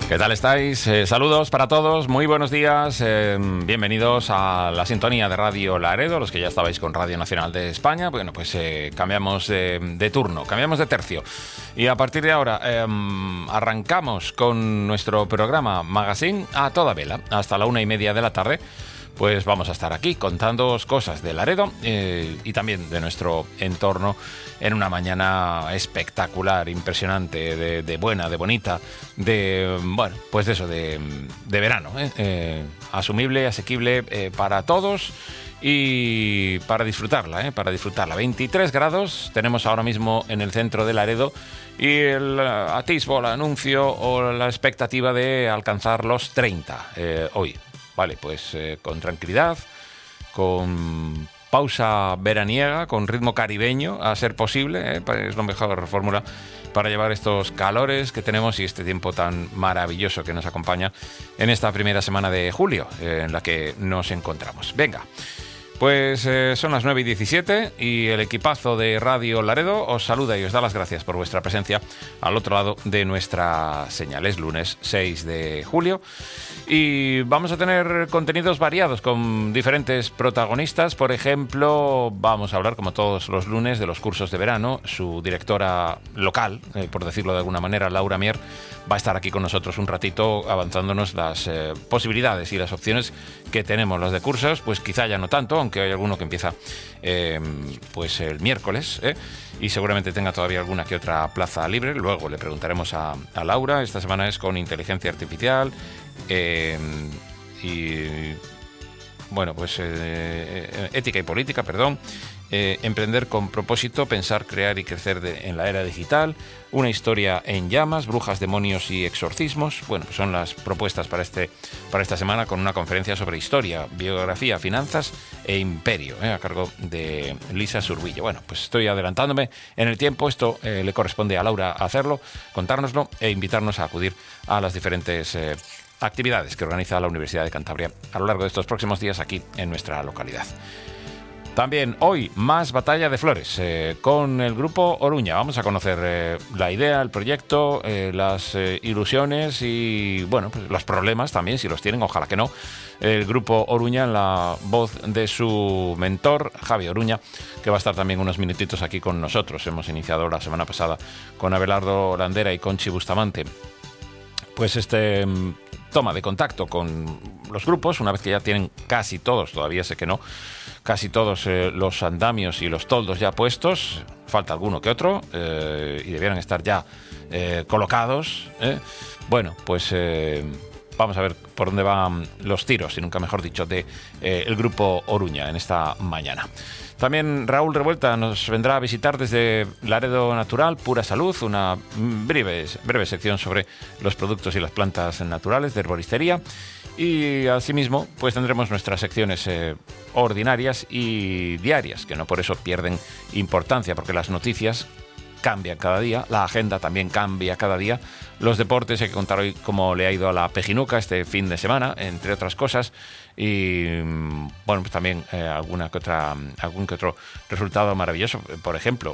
¿Qué tal estáis? Saludos para todos, muy buenos días, bienvenidos a la sintonía de Radio Laredo, los que ya estabais con Radio Nacional de España. Bueno, pues cambiamos de turno, cambiamos de tercio y a partir de ahora arrancamos con nuestro programa Magazine a toda vela, hasta la 1:30 de la tarde. Pues vamos a estar aquí contándoos cosas de Laredo y también de nuestro entorno en una mañana espectacular, impresionante, de buena, de bonita, bueno, pues de eso, de verano, asumible, asequible para todos y para disfrutarla, para disfrutarla. 23 grados tenemos ahora mismo en el centro de Laredo y el atisbo, el anuncio o la expectativa de alcanzar los 30 hoy. Vale, pues con tranquilidad, con pausa veraniega, con ritmo caribeño, a ser posible, es la mejor fórmula para llevar estos calores que tenemos y este tiempo tan maravilloso que nos acompaña en esta primera semana de julio, en la que nos encontramos. Venga, pues son las 9:17 y el equipazo de Radio Laredo os saluda y os da las gracias por vuestra presencia al otro lado de nuestra señal. Es lunes 6 de julio y vamos a tener contenidos variados con diferentes protagonistas. Por ejemplo, vamos a hablar, como todos los lunes, de los cursos de verano. Su directora local, por decirlo de alguna manera, Laura Mier, va a estar aquí con nosotros un ratito avanzándonos las posibilidades y las opciones que tenemos. Las de cursos, pues quizá ya no tanto, aunque hay alguno que empieza pues el miércoles, y seguramente tenga todavía alguna que otra plaza libre. Luego le preguntaremos a Laura. Esta semana es con inteligencia artificial y bueno, pues ética y política, perdón. Emprender con propósito, pensar, crear y crecer en la era digital, una historia en llamas, brujas, demonios y exorcismos. Bueno, pues son las propuestas para esta semana, con una conferencia sobre historia, biografía, finanzas e imperio, a cargo de Lisa Surbillo. Bueno, pues estoy adelantándome en el tiempo. Esto le corresponde a Laura hacerlo, contárnoslo e invitarnos a acudir a las diferentes actividades que organiza la Universidad de Cantabria a lo largo de estos próximos días aquí en nuestra localidad. También hoy más Batalla de Flores con el Grupo Oruña. Vamos a conocer la idea, el proyecto, las ilusiones y bueno, pues los problemas también, si los tienen, ojalá que no. El Grupo Oruña en la voz de su mentor, Javi Oruña, que va a estar también unos minutitos aquí con nosotros. Hemos iniciado la semana pasada con Abelardo Landera y Conchi Bustamante pues toma de contacto con los grupos, una vez que ya tienen casi todos, todavía sé que no, casi todos los andamios y los toldos ya puestos, falta alguno que otro, y debieran estar ya colocados. Bueno, pues vamos a ver por dónde van los tiros, y nunca mejor dicho, de el Grupo Oruña en esta mañana. También Raúl Revuelta nos vendrá a visitar desde Laredo Natural, Pura Salud, una breve sección sobre los productos y las plantas naturales de herboristería. Y asimismo, pues tendremos nuestras secciones ordinarias y diarias, que no por eso pierden importancia, porque las noticias cambian cada día, la agenda también cambia cada día. Los deportes, hay que contar hoy cómo le ha ido a la Pejinuca este fin de semana, entre otras cosas. Y bueno, pues también algún que otro resultado maravilloso. Por ejemplo,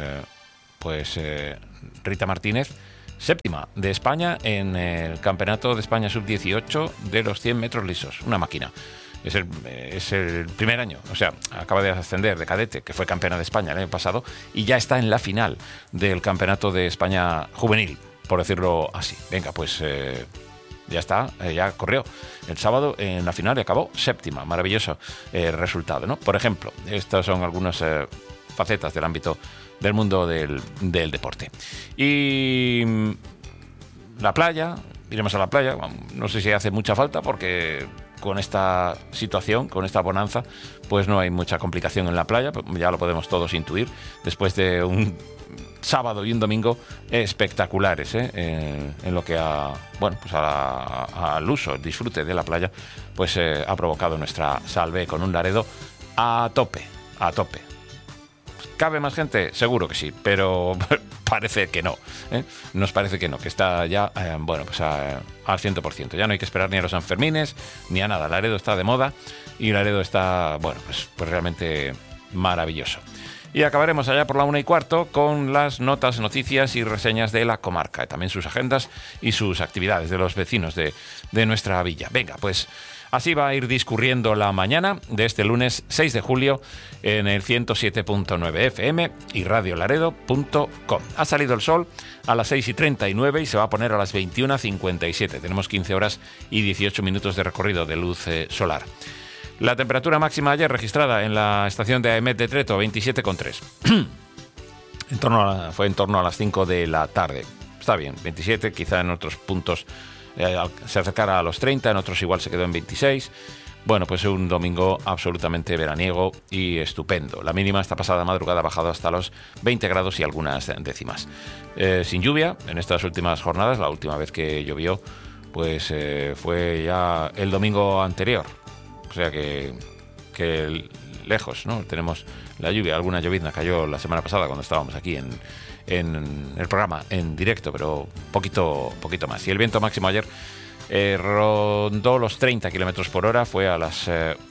Rita Martínez, séptima de España en el Campeonato de España Sub-18 de los 100 metros lisos. Una máquina. Es el primer año, o sea, acaba de ascender de cadete, que fue campeona de España el año pasado, y ya está en la final del Campeonato de España Juvenil, por decirlo así. Venga, pues ya está, ya corrió el sábado en la final y acabó séptima. Maravilloso resultado, ¿no? Por ejemplo, estas son algunas facetas del ámbito del mundo del deporte. Y la playa, iremos a la playa, no sé si hace mucha falta porque con esta situación, con esta bonanza, pues no hay mucha complicación en la playa, ya lo podemos todos intuir, después de un sábado y un domingo espectaculares, en lo que al uso, el disfrute de la playa, pues ha provocado nuestra Salve con un Laredo a tope. ¿Cabe más gente? Seguro que sí, pero parece que no. Nos parece que no, que está ya al 100%. Ya no hay que esperar ni a los Sanfermines, ni a nada. Laredo está de moda y Laredo está, pues realmente maravilloso. Y acabaremos allá por la 1:15 con las notas, noticias y reseñas de la comarca, también sus agendas y sus actividades de los vecinos de nuestra villa. Venga, pues así va a ir discurriendo la mañana de este lunes 6 de julio en el 107.9 FM y radiolaredo.com. Ha salido el sol a las 6:39 y se va a poner a las 21:57. Tenemos 15 horas y 18 minutos de recorrido de luz solar. La temperatura máxima ayer registrada en la estación de AEMET de Treto, 27,3. Fue en torno a las 5 de la tarde. Está bien, 27, quizá en otros puntos se acercara a los 30, en otros igual se quedó en 26. Bueno, pues un domingo absolutamente veraniego y estupendo. La mínima esta pasada madrugada ha bajado hasta los 20 grados y algunas décimas. Sin lluvia en estas últimas jornadas. La última vez que llovió pues fue ya el domingo anterior. O sea que lejos, ¿no? Tenemos la lluvia, alguna llovizna cayó la semana pasada cuando estábamos aquí en el programa en directo, pero poquito más. Y el viento máximo ayer rondó los 30 kilómetros por hora, fue a las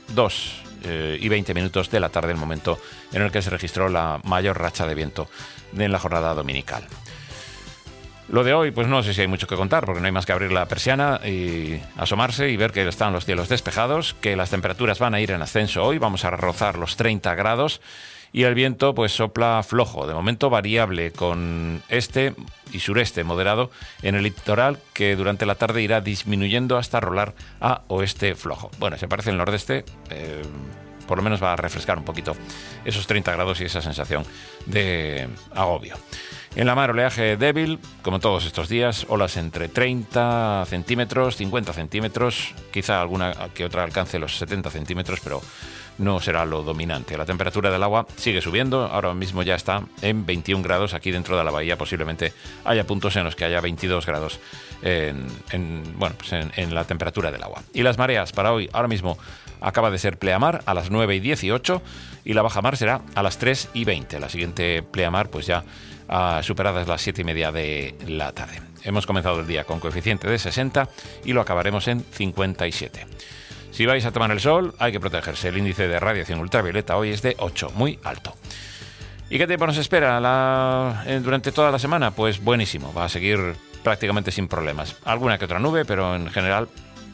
2:20 de la tarde, el momento en el que se registró la mayor racha de viento en la jornada dominical. Lo de hoy, pues no sé si hay mucho que contar, porque no hay más que abrir la persiana y asomarse y ver que están los cielos despejados, que las temperaturas van a ir en ascenso hoy, vamos a rozar los 30 grados y el viento pues sopla flojo, de momento variable, con este y sureste moderado en el litoral, que durante la tarde irá disminuyendo hasta rolar a oeste flojo. Bueno, se parece el nordeste, por lo menos va a refrescar un poquito esos 30 grados y esa sensación de agobio. En la mar, oleaje débil, como todos estos días, olas entre 30 centímetros, 50 centímetros, quizá alguna que otra alcance los 70 centímetros, pero no será lo dominante. La temperatura del agua sigue subiendo, ahora mismo ya está en 21 grados, aquí dentro de la bahía posiblemente haya puntos en los que haya 22 grados en la temperatura del agua. Y las mareas para hoy, ahora mismo acaba de ser pleamar a las 9:18 y la bajamar será a las 3:20. La siguiente pleamar pues ya superadas las 7:30 de la tarde. Hemos comenzado el día con coeficiente de 60 y lo acabaremos en 57. Si vais a tomar el sol, hay que protegerse. El índice de radiación ultravioleta hoy es de 8, muy alto. ¿Y qué tiempo nos espera durante toda la semana? Pues buenísimo, va a seguir prácticamente sin problemas. Alguna que otra nube, pero en general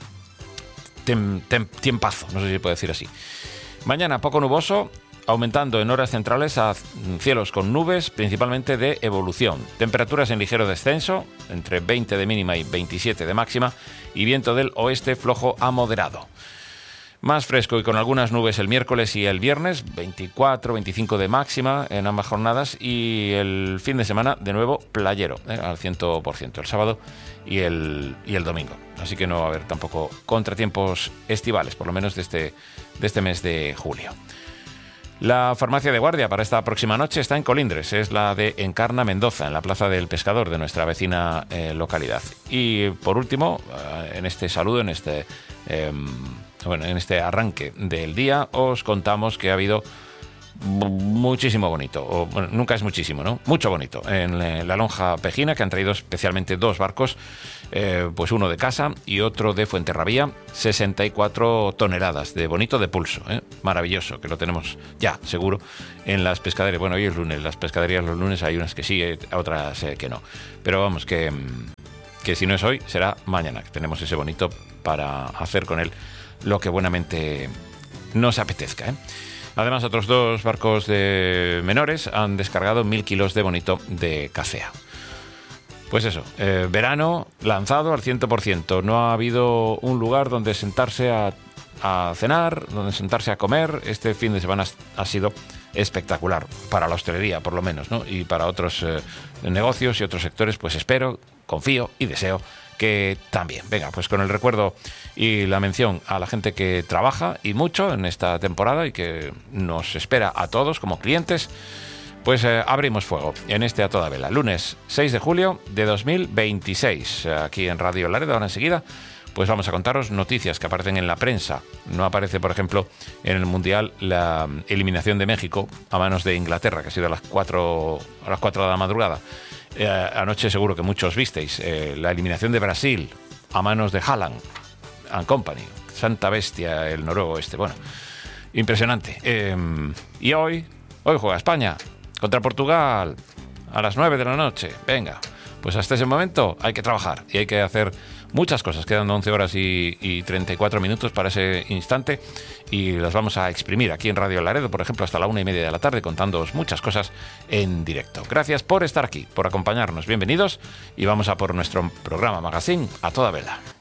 tiempazo, no sé si puedo decir así. Mañana poco nuboso, aumentando en horas centrales a cielos con nubes, principalmente de evolución. Temperaturas en ligero descenso, entre 20 de mínima y 27 de máxima, y viento del oeste flojo a moderado. Más fresco y con algunas nubes el miércoles y el viernes, 24, 25 de máxima en ambas jornadas, y el fin de semana de nuevo playero, al 100%, el sábado y el domingo. Así que no va a haber tampoco contratiempos estivales, por lo menos de este mes de julio. La farmacia de guardia para esta próxima noche está en Colindres, es la de Encarna Mendoza, en la Plaza del Pescador de nuestra vecina localidad. Y por último, en este saludo, en este arranque del día, os contamos que ha habido muchísimo bonito, nunca es muchísimo, ¿no? Mucho bonito en la lonja Pejina, que han traído especialmente dos barcos, pues uno de casa y otro de Fuenterrabía, 64 toneladas de bonito de pulso, maravilloso, que lo tenemos ya seguro en las pescaderías. Bueno, hoy es lunes, las pescaderías los lunes hay unas que sí, otras que no, pero vamos, que si no es hoy será mañana, que tenemos ese bonito para hacer con él lo que buenamente nos apetezca, Además, otros dos barcos de menores han descargado 1.000 kilos de bonito de cacea. Pues eso, verano lanzado al 100%. No ha habido un lugar donde sentarse a cenar, donde sentarse a comer. Este fin de semana ha sido espectacular, para la hostelería por lo menos, ¿no? Y para otros negocios y otros sectores, pues espero, confío y deseo que también. Venga, pues con el recuerdo y la mención a la gente que trabaja y mucho en esta temporada y que nos espera a todos como clientes, pues abrimos fuego en este A Toda Vela, lunes 6 de julio de 2026, aquí en Radio Laredo. Ahora enseguida pues vamos a contaros noticias que aparecen en la prensa. No aparece, por ejemplo, en el Mundial la eliminación de México a manos de Inglaterra, que ha sido a las 4 de la madrugada. Anoche seguro que muchos visteis la eliminación de Brasil a manos de Haaland and Company. Santa bestia el noruego este. Bueno, impresionante. Y hoy Hoy juega España contra Portugal a las 9 de la noche. Venga, pues hasta ese momento hay que trabajar y hay que hacer muchas cosas. Quedan 11 horas y 34 minutos para ese instante y las vamos a exprimir aquí en Radio Laredo, por ejemplo, hasta la 1:30 de la tarde, contándoos muchas cosas en directo. Gracias por estar aquí, por acompañarnos. Bienvenidos y vamos a por nuestro programa Magazine a toda vela.